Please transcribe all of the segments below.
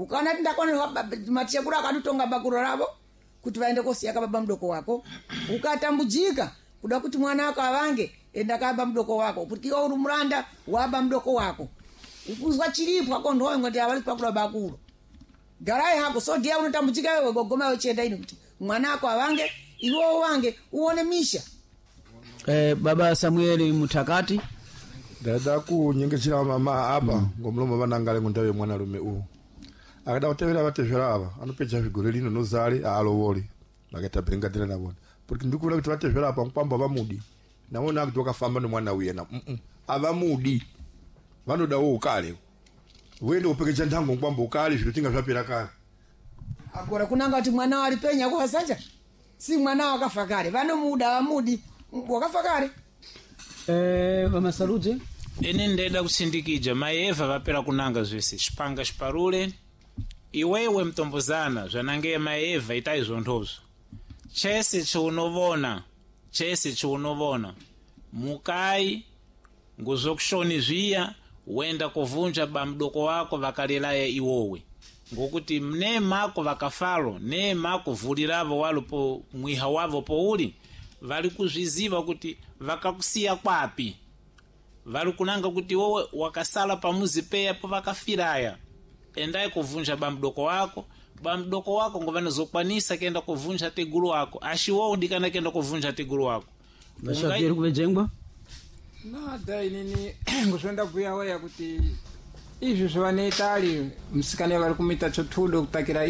ukana ndakona matichekuru akatutonga bakuro ravo kuti vaende kosiyaka baba mdoko wako ukatambujika kuda kuti mwana wako avange enda kaba mdoko wako kuti iwe uri muranda waba mdoko wako ukuzwa chiripo akondowe ngoti avali pakura bakuro garai hako so dia unotambujika wewe gogoma wechienda ini kuti mwana wako avange iwe wange uone misha. Baba Samueli Mutakati dada kunyengechera mama apa ngomlomo vanangale ngundawe mwana lume u akada kutevera vatevera ava anopecha vigore lino nozali alovoli vakata bengadira navona porque ndikula kuti vatevera apa nkwamba vamudi naona kuti wakafamba nomwana uyena avamudi vanodawo ukale uende upekecha ndango nkwamba ukale zviro tinga zvapera kare akora kunanga kuti mwana wali penya kwa sanja si mwana wakafa kare vanomuda vamudi wakafa kare. Vamasaluje ine ndenda kusindikija maeva vapera kunanga zvese xipanga xiparule iwewe mtombozana zvanange maeva itai zvondozvo chese chiunovona mukai nguzokushoni zviya wenda kuvunja bamdoko wako vakalelaya iwowe ngokuti mne mako vakafalo ne mako vuliravo walo mwiha wavo pouli vali kuzviziva kuti vakakusiya kwapi vali kunanga kuti wowe wakasala pamuzi peya po vakafiraya endai kuvunja bamdoko wako ngovanozokwaniza kenda kuvunja tegulu wako ashiwo ndikana kenda kuvunja tegulu wako vashapiri kuvejengwa nada inini nguzvenda kuya waya kuti izvi zvavanoita ali musikana vari kumita chotudo kutakira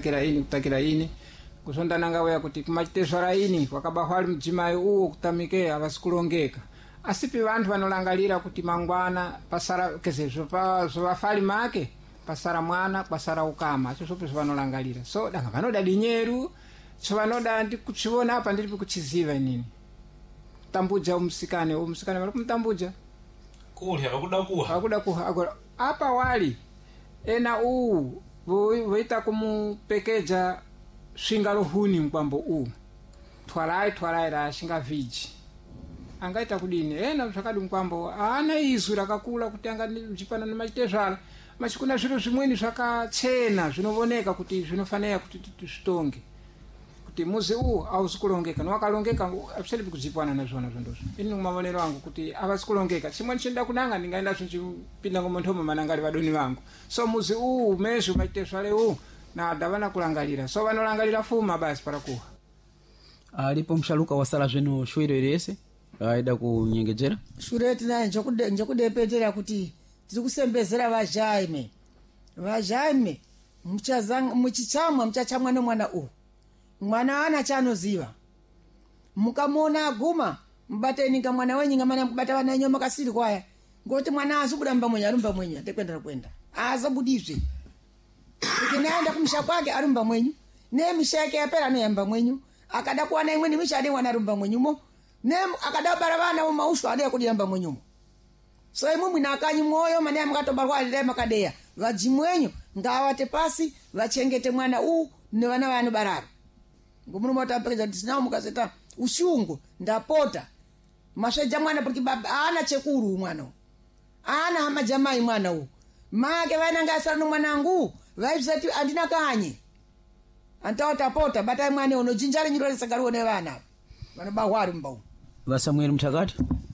ini kuzondananga waya kuti kumachitezvara ini wakabahwa ali mudzimai uwo kutamike havasi kulongeka asipi vantu vanolangalira kuti mangwana pasara keze zvovafali make pasara mwana pasara ukama chozvopi zvavanolangalira so danga vanoda dinyeru chavanoda ndikuchiona apa ndiripi kuchiziva inini tambuja umusikane vari kumutambuja kulya vakuda kuha apa wali ena voita kumupekeja swingalo huni mkwambo twalai rashinga viji angaita kudini ena zvakadi mkwambo ana izwi rakakula kuti angachipana nemachitezvala machikuna zviro zvimweni zvakachena zvinovoneka kuti zvinofanira kuti zvitonge kuti muzi hausi kulongeka nowakalongeka apisalipi kuzipwana nazvona zvondozvo ini mumavonero angu kuti havasi kulongeka chimweni chinda kunanga ndingaenda zvichipinda ngomontomo manangali vadoni vangu so muzi mezvi machitezvale nada vana kulangalira so vanolangalira fuma basi parakuha alipo mshaluka wasala zvino shwiro irese aida kunyengejera shure tinaye njokudepetera kuti tiri kusembezera vajaime muchichamwa muchachamwa nomwana mwana ana chanoziva mukamona aguma mubateninga mwana wenyinga mana mukubata vana wenyu makasiri kwaya ngoti mwana azobuda arumba mwenyu atekwenda azobudizve kuti naenda kumusha kwake arumba mwenyu nemisha yake yapera anoyamba mwenyu akada kuwana imweni misha ade wana arumba mwenyumo ne akada bara vana mumaushu ade kudiyamba mwenyumo so imwe mwina akanyi mwoyo mane mukatobarwa alire makadeya vajimwenyu ngawate pasi vachengete mwana nevana vanu bararo ngomuno motapekeza tisinawo mukaseta ushungu ndapota masveja mwana porque baba ana chekuru mwana ana hama jamai mwana make vananga asara nomwanangu vaizati andina kanye antawatapota batai mwana unojinjari nyiro lesagariwo nevana vanobahwari mbau vasamueli Mutakati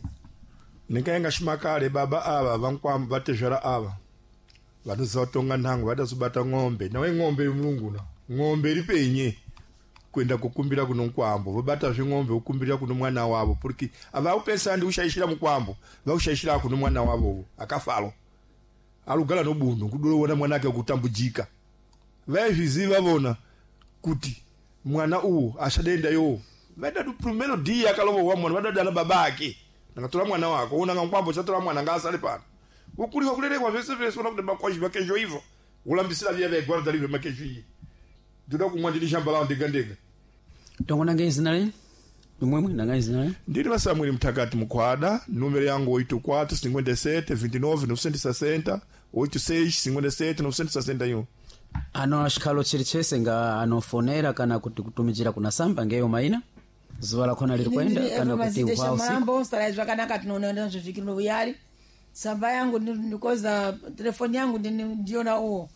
nikaenga shimakale baba ava vankwamba vatezvera ava vanozotonga nhango vadazobata ng'ombe nawe ng'ombe yomulunguna ng'ombe iri penye kwenda kukumbira kuno nkwambo vobata zving'ombe ukumbira kuno mwana wavo porque avaupesa ndi ushaishira mukwambo vaushaishira kuno mwana wavo akafalo alugala nobundu kuduloona mwana ake kutambujika vaizviziva vona kuti mwana ashadenda yo vada primero dia akalovo wa mwana vadadana babake nakatora mwana wako una nkwambo chatora mwana ngasale pana ukuliwa kulerekwa zvese una kuti makwaji makejo hivyo ulambisira vya guarda livre makejo hii ndoda kumwandili shamba lao ndega tongona ngezina le mwemwe nanga izina le ndiri Vasamueli Mutakati mukwada numero yangu 84 57 29 960 86 57 960 yo ano ashikalo chirichese nga anofonera kana kuti kutumijira kuna samba ngeyo maina zuwa lakona liri kwenda kana kuti wao mambo sala zvakanaka tinoona zvifikiro uyali samba yangu ndikoza telefoni yangu ndiona